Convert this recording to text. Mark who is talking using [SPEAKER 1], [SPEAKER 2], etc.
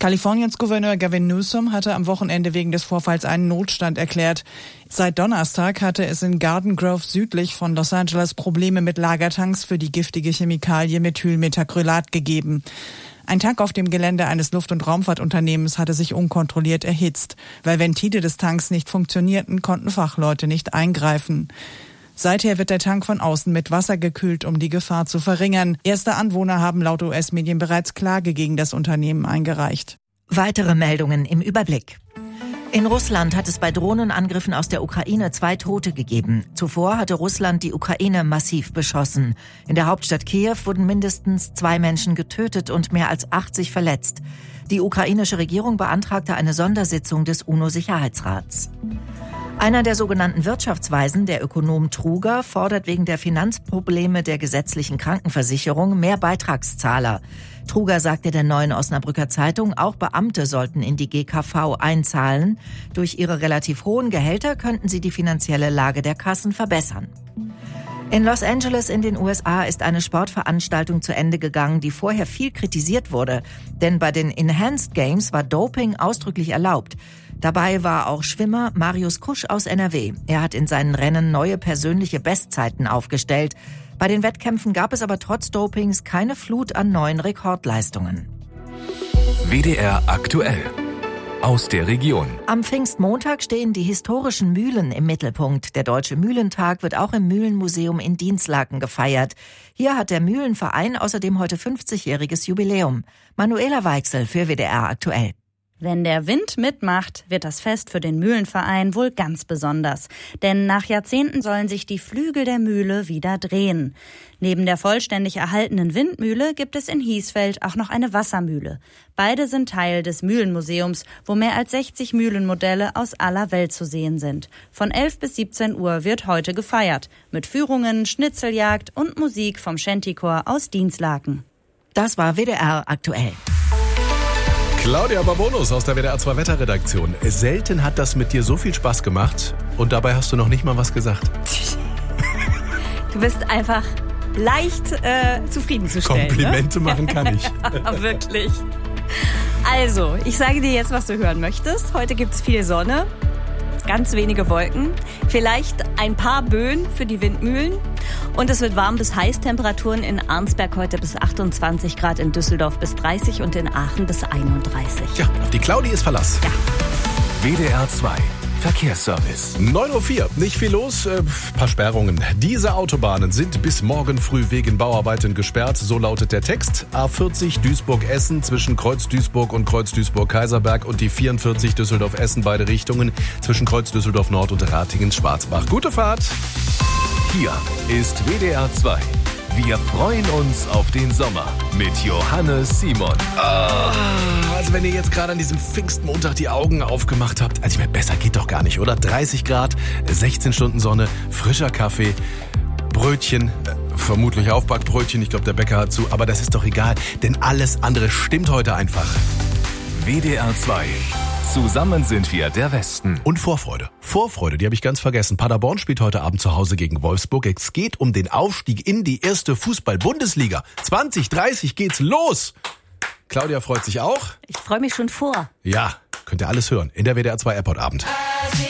[SPEAKER 1] Kaliforniens Gouverneur Gavin Newsom hatte am Wochenende wegen des Vorfalls einen Notstand erklärt. Seit Donnerstag hatte es in Garden Grove südlich von Los Angeles Probleme mit Lagertanks für die giftige Chemikalie Methylmethacrylat gegeben. Ein Tank auf dem Gelände eines Luft- und Raumfahrtunternehmens hatte sich unkontrolliert erhitzt. Weil Ventile des Tanks nicht funktionierten, konnten Fachleute nicht eingreifen. Seither wird der Tank von außen mit Wasser gekühlt, um die Gefahr zu verringern. Erste Anwohner haben laut US-Medien bereits Klage gegen das Unternehmen eingereicht.
[SPEAKER 2] Weitere Meldungen im Überblick. In Russland hat es bei Drohnenangriffen aus der Ukraine 2 Tote gegeben. Zuvor hatte Russland die Ukraine massiv beschossen. In der Hauptstadt Kiew wurden mindestens 2 Menschen getötet und mehr als 80 verletzt. Die ukrainische Regierung beantragte eine Sondersitzung des UNO-Sicherheitsrats. Einer der sogenannten Wirtschaftsweisen, der Ökonom Truger, fordert wegen der Finanzprobleme der gesetzlichen Krankenversicherung mehr Beitragszahler. Truger sagte der Neuen Osnabrücker Zeitung, auch Beamte sollten in die GKV einzahlen. Durch ihre relativ hohen Gehälter könnten sie die finanzielle Lage der Kassen verbessern. In Los Angeles in den USA ist eine Sportveranstaltung zu Ende gegangen, die vorher viel kritisiert wurde. Denn bei den Enhanced Games war Doping ausdrücklich erlaubt. Dabei war auch Schwimmer Marius Kusch aus NRW. Er hat in seinen Rennen neue persönliche Bestzeiten aufgestellt. Bei den Wettkämpfen gab es aber trotz Dopings keine Flut an neuen Rekordleistungen.
[SPEAKER 3] WDR aktuell. Aus der Region.
[SPEAKER 2] Am Pfingstmontag stehen die historischen Mühlen im Mittelpunkt. Der Deutsche Mühlentag wird auch im Mühlenmuseum in Dinslaken gefeiert. Hier hat der Mühlenverein außerdem heute 50-jähriges Jubiläum. Manuela Weichsel für WDR aktuell.
[SPEAKER 4] Wenn der Wind mitmacht, wird das Fest für den Mühlenverein wohl ganz besonders. Denn nach Jahrzehnten sollen sich die Flügel der Mühle wieder drehen. Neben der vollständig erhaltenen Windmühle gibt es in Hiesfeld auch noch eine Wassermühle. Beide sind Teil des Mühlenmuseums, wo mehr als 60 Mühlenmodelle aus aller Welt zu sehen sind. Von 11 bis 17 Uhr wird heute gefeiert. Mit Führungen, Schnitzeljagd und Musik vom Shantychor aus Dinslaken.
[SPEAKER 2] Das war WDR aktuell.
[SPEAKER 5] Claudia Babonus aus der WDR 2 Wetterredaktion. Selten hat das mit dir so viel Spaß gemacht und dabei hast du noch nicht mal was gesagt.
[SPEAKER 4] Du bist einfach leicht zufriedenzustellen.
[SPEAKER 5] Komplimente machen kann ich.
[SPEAKER 4] Ja, wirklich. Also, ich sage dir jetzt, was du hören möchtest. Heute gibt es viel Sonne, ganz wenige Wolken, vielleicht ein paar Böen für die Windmühlen. Und es wird warm bis heiß. Temperaturen in Arnsberg heute bis 28 Grad, in Düsseldorf bis 30 und in Aachen bis 31.
[SPEAKER 5] Ja, auf die Claudi ist Verlass.
[SPEAKER 4] Ja.
[SPEAKER 3] WDR 2 Verkehrsservice.
[SPEAKER 5] 9:04 Uhr, nicht viel los, paar Sperrungen. Diese Autobahnen sind bis morgen früh wegen Bauarbeiten gesperrt, so lautet der Text. A40 Duisburg-Essen zwischen Kreuz Duisburg und Kreuz Duisburg-Kaiserberg und die 44 Düsseldorf-Essen, beide Richtungen zwischen Kreuz Düsseldorf-Nord und Ratingen-Schwarzbach. Gute Fahrt!
[SPEAKER 3] Hier ist WDR 2. Wir freuen uns auf den Sommer mit Johannes Simon.
[SPEAKER 5] Also wenn ihr jetzt gerade an diesem Pfingstmontag die Augen aufgemacht habt, also ich meine, besser geht doch gar nicht, oder? 30 Grad, 16 Stunden Sonne, frischer Kaffee, Brötchen, vermutlich Aufbackbrötchen, ich glaube der Bäcker hat zu, aber das ist doch egal, denn alles andere stimmt heute einfach.
[SPEAKER 3] WDR 2. Zusammen sind wir der Westen.
[SPEAKER 5] Und Vorfreude, die habe ich ganz vergessen. Paderborn spielt heute Abend zu Hause gegen Wolfsburg. Es geht um den Aufstieg in die erste Fußball-Bundesliga. 2030 geht's los. Claudia freut sich auch.
[SPEAKER 4] Ich freue mich schon vor.
[SPEAKER 5] Ja, könnt ihr alles hören in der WDR 2 Airport Abend.